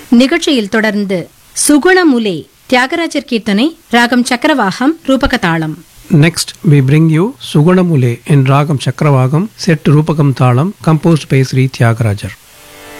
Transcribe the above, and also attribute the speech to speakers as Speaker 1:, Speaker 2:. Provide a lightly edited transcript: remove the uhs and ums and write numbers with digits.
Speaker 1: நிகழ்ச்சியில் தொடர்ந்து சுகுணமுலே தியாகராஜர் கீர்த்தனை ராகம் சக்கரவாகம் ரூபக தாளம்.
Speaker 2: Next, we bring you Sugunamule in Ragam Chakravagam, set to Rupakam Thalam, composed by Sri Tyagarajar.